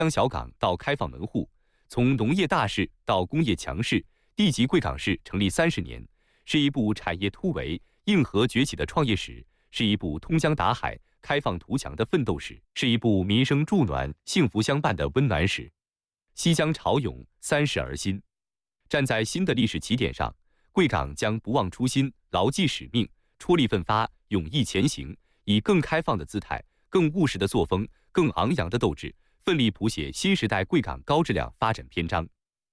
小港到开放门户，从农业大市到工业强市，地级贵港市成立30年，是一部产业突围、硬核崛起的创业史，是一部通江达海、开放图强的奋斗史，是一部民生助暖、幸福相伴的温暖史。西江潮涌，30而新。站在新的历史起点上，贵港将不忘初心，牢记使命，出力奋发，勇毅前行，以更开放的姿态、更务实的作风、更昂扬的斗志，奋力谱写新时代贵港高质量发展篇章。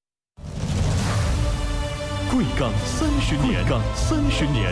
贵港30年，贵港30年。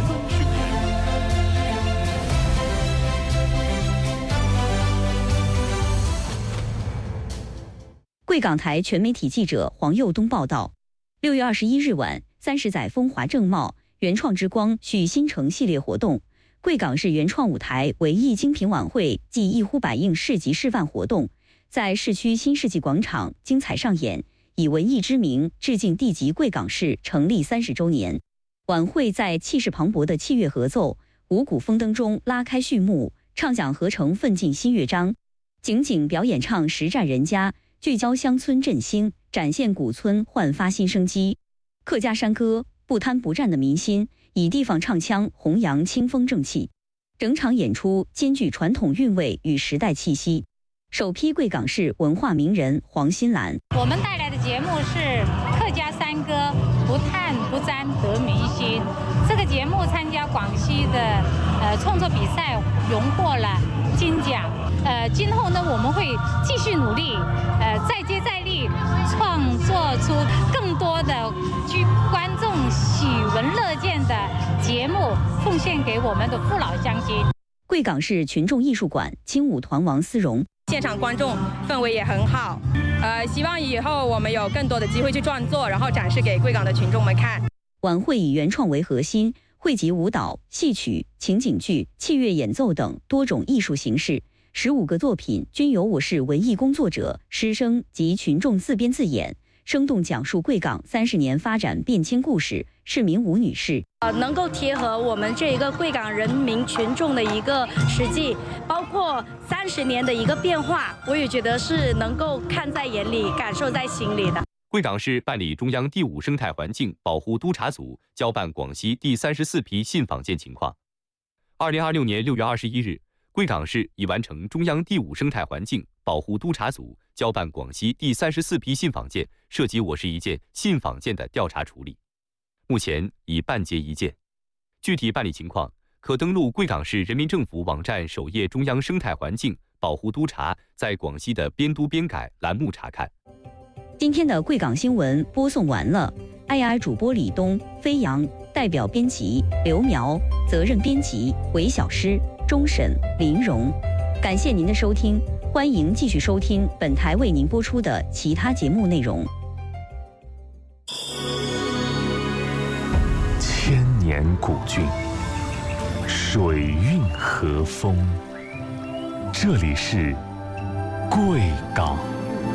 贵港台全媒体记者黄佑东报道：6月21日晚，30载风华正茂原创之光续新城系列活动，贵港市原创舞台唯一精品晚会暨一呼百应市集示范活动，在市区新世纪广场精彩上演，以文艺之名致敬地级贵港市成立30周年。晚会在气势磅礴的器乐合奏、五谷丰登中拉开序幕，唱响合成奋进新乐章，景景表演唱实战人家，聚焦乡村振兴，展现古村焕发新生机。客家山歌不贪不占的民心，以地方唱腔弘扬清风正气。整场演出兼具传统韵味与时代气息。首批贵港市文化名人黄新兰， 我们带来的节目是客家山歌，不贪不沾得民心。这个节目参加广西的创作比赛，荣获了金奖。今后呢，我们会继续努力，再接再厉，创作出更多的居观众喜闻乐见的节目，奉献给我们的父老乡亲。 贵港市群众艺术馆轻舞团王思荣， 现场观众氛围也很好，希望以后我们有更多的机会去创作，然后展示给贵港的群众们看。 晚会以原创为核心，汇集舞蹈、戏曲、情景剧、器乐演奏等多种艺术形式。15个作品均由我市文艺工作者、师生及群众自编自演，生动讲述贵港30年发展变迁故事。市民吴女士， 能够贴合我们这一个贵港人民群众的一个实际，包括30年的一个变化，我也觉得是能够看在眼里、感受在心里的。 贵港市办理中央第5生态环境保护督察组交办广西第34批信访件情况。2026年6月21日，贵港市已完成中央第5生态环境保护督察组交办广西第34批信访件，涉及我市1件信访件的调查处理，目前已办结1件。具体办理情况，可登录贵港市人民政府网站首页中央生态环境保护督察在广西的边督边改栏目查看。 今天的贵港新闻播送完了，IR 主播李东、飞扬，代表编辑刘苗，责任编辑韦小诗、钟审、林荣。感谢您的收听，欢迎继续收听本台为您播出的其他节目内容。 千年古郡，水韵和风，这里是贵港。